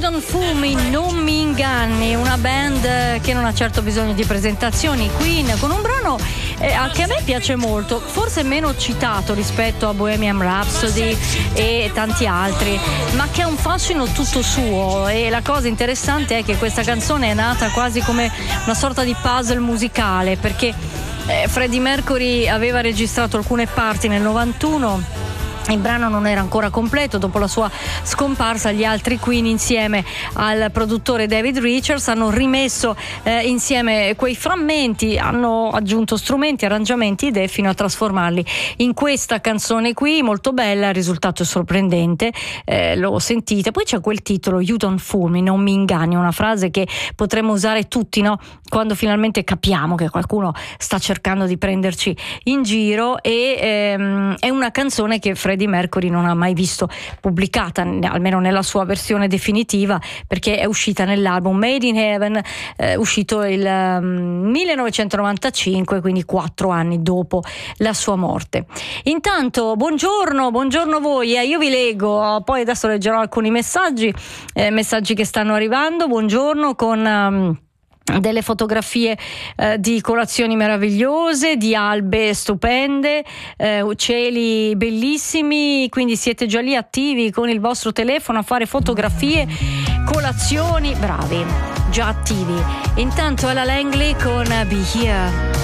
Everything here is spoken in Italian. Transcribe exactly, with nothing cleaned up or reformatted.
Don't Fool Me, non mi inganni, una band che non ha certo bisogno di presentazioni, Queen, con un brano eh, che a me piace molto, forse meno citato rispetto a Bohemian Rhapsody e tanti altri, ma che ha un fascino tutto suo. E la cosa interessante è che questa canzone è nata quasi come una sorta di puzzle musicale, perché eh, Freddie Mercury aveva registrato alcune parti nel novantuno. Il brano non era ancora completo, dopo la sua scomparsa gli altri Queen insieme al produttore David Richards hanno rimesso eh, insieme quei frammenti, hanno aggiunto strumenti, arrangiamenti, idee fino a trasformarli in questa canzone qui, molto bella. Il risultato è sorprendente, eh, lo sentite. Poi c'è quel titolo, You Don't Fool Me, non mi inganni, una frase che potremmo usare tutti, no? Quando finalmente capiamo che qualcuno sta cercando di prenderci in giro. E ehm, è una canzone che Freddie Mercury non ha mai visto pubblicata, almeno nella sua versione definitiva, perché è uscita nell'album Made in Heaven, eh, uscito il um, millenovecentonovantacinque, quindi quattro anni dopo la sua morte. Intanto buongiorno, buongiorno a voi, eh, io vi leggo, poi adesso leggerò alcuni messaggi, eh, messaggi che stanno arrivando. Buongiorno, con um, delle fotografie eh, di colazioni meravigliose, di albe stupende, eh, cieli bellissimi, quindi siete già lì attivi con il vostro telefono a fare fotografie, colazioni, bravi, già attivi. Intanto alla Langley con Be Here.